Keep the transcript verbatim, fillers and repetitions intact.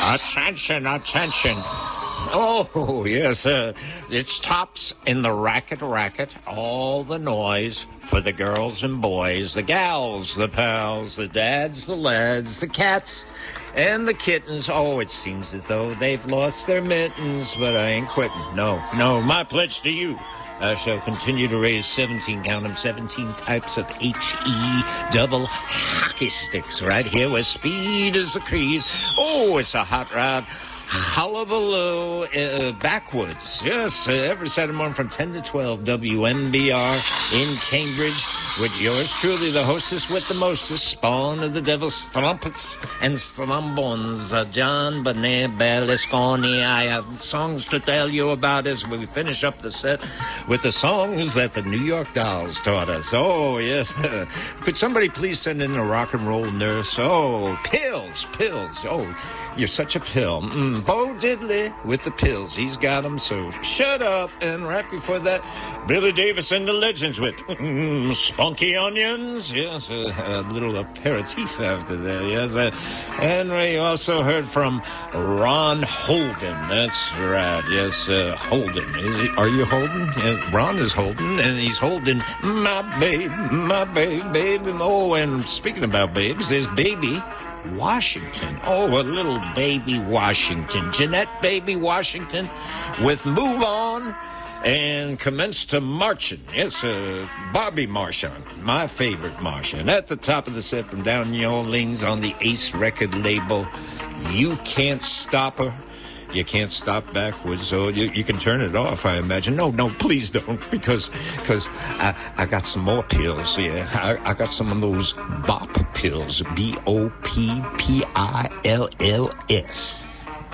Attention, attention. Oh, yes, uh, it's tops in the racket racket, all the noise for the girls and boys, the gals, the pals, the dads, the lads, the cats, and the kittens. Oh, it seems as though they've lost their mittens, but I ain't quitting. No, no, my pledge to you. I shall continue to raise seventeen, count them, seventeen types of H E double hockey sticks right here where speed is the creed. Oh, it's a hot rod. Hullabaloo, uh, backwoods. Yes, uh, every Saturday morning from ten to twelve, W M B R in Cambridge, with yours truly, the hostess with the mostest, spawn of the devil's trumpets and strombones, uh, John Bonet Berlusconi. I have songs to tell you about as we finish up the set with the songs that the New York Dolls taught us. Oh, yes. Could somebody please send in a rock and roll nurse? Oh, pills, pills. Oh, you're such a pill. Mm. Bo Diddley with the pills. He's got them, so shut up. And right before that, Billy Davis and the Legends with mm, Spunky Onions. Yes, a, a little aperitif after that. Yes, uh, and we also heard from Ron Holden. That's right. Yes, uh, Holden. Is he, are you Holden? Yeah, Ron is Holden, and he's holding my babe, my babe, baby. Oh, and speaking about babes, there's Baby Washington. Oh, a little baby Washington. Jeanette Baby Washington with Move On and Commence to Marching. Yes, uh, Bobby Marchand, my favorite Marchand. At the top of the set from down New Orleans on the Ace record label, You Can't Stop Her. You can't stop backwards, so you, you can turn it off, I imagine. No, no, please don't, because because I, I got some more pills, yeah. I, I got some of those bop pills, B O P P I L L S.